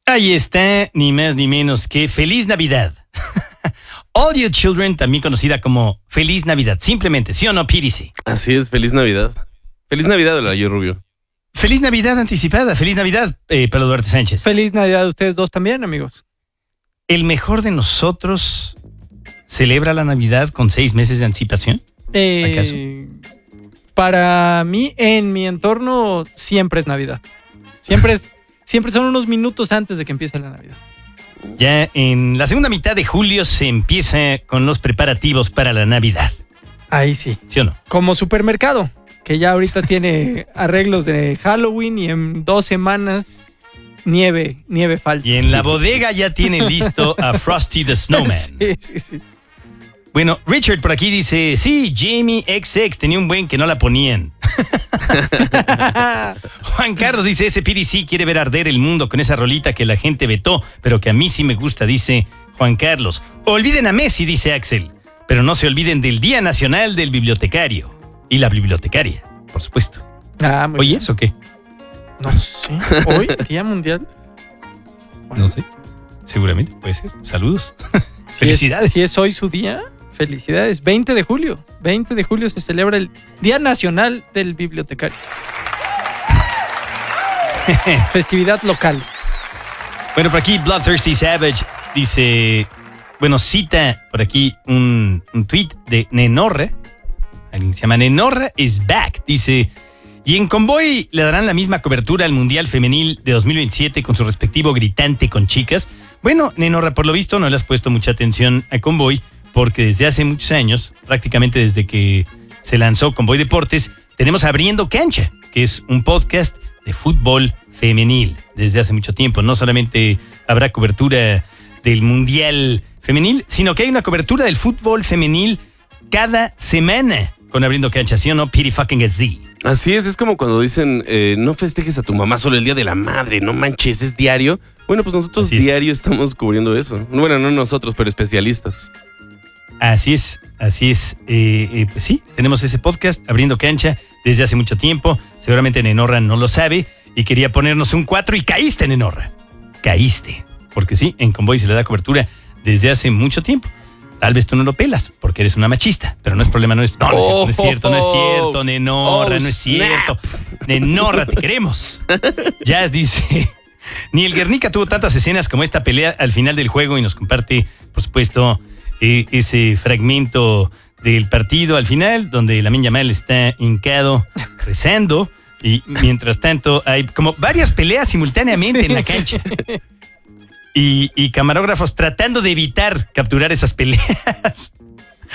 Ahí está, ni más ni menos que Feliz Navidad. All Your Children, también conocida como Feliz Navidad. Simplemente, ¿sí o no, PDC? Así es, Feliz Navidad. Feliz Navidad, Olayo Rubio. Feliz Navidad anticipada. Feliz Navidad, Pedro Duarte Sánchez. Feliz Navidad a ustedes dos también, amigos. ¿El mejor de nosotros celebra la Navidad con 6 meses de anticipación? ¿Acaso? Para mí, en mi entorno, siempre es Navidad. Siempre son unos minutos antes de que empiece la Navidad. Ya en la segunda mitad de julio se empieza con los preparativos para la Navidad. Ahí sí. ¿Sí o no? Como supermercado, que ya ahorita tiene arreglos de Halloween y en 2 semanas nieve falta. Y en la bodega ya tiene listo a Frosty the Snowman. Sí. Bueno, Richard por aquí dice, sí, Jamie XX tenía un buen que no la ponían. Juan Carlos dice, ese PDC quiere ver arder el mundo con esa rolita que la gente vetó, pero que a mí sí me gusta, dice Juan Carlos. Olviden a Messi, dice Axel, pero no se olviden del Día Nacional del Bibliotecario. Y la bibliotecaria, por supuesto. ¿Oye eso o qué? No sé. ¿Hoy? ¿Día Mundial? Bueno. No sé. Seguramente, puede ser. Saludos. Felicidades. Si es hoy su día, felicidades. 20 de julio. 20 de julio se celebra el Día Nacional del Bibliotecario. Festividad local. Bueno, por aquí Bloodthirsty Savage dice, bueno, cita por aquí un tweet de Nenorra. Alguien se llama Nenorra is back. Dice, y en Convoy le darán la misma cobertura al Mundial Femenil de 2027 con su respectivo gritante con chicas. Bueno, Nenorra, por lo visto no le has puesto mucha atención a Convoy porque desde hace muchos años, prácticamente desde que se lanzó Convoy Deportes, tenemos Abriendo Cancha, que es un podcast de fútbol femenil desde hace mucho tiempo. No solamente habrá cobertura del Mundial Femenil, sino que hay una cobertura del fútbol femenil cada semana con Abriendo Cancha, ¿sí o no? Pity fucking Z. Así es como cuando dicen, no festejes a tu mamá solo el Día de la Madre, no manches, es diario. Bueno, pues nosotros diario estamos cubriendo eso. Bueno, no nosotros, pero especialistas. Así es. Pues sí, tenemos ese podcast, Abriendo Cancha, desde hace mucho tiempo. Seguramente Nenorra no lo sabe y quería ponernos un 4 y caíste, Nenorra. Caíste. Porque sí, en Convoy se le da cobertura desde hace mucho tiempo. Tal vez tú no lo pelas porque eres una machista, pero no es problema, no es cierto, Nenorra, no es cierto. Nenorra, te queremos. Jazz dice, ni el Guernica tuvo tantas escenas como esta pelea al final del juego y nos comparte, por supuesto, ese fragmento del partido al final, donde Lamine Yamal está hincado, rezando, y mientras tanto hay como varias peleas simultáneamente en la cancha. Y camarógrafos tratando de evitar capturar esas peleas.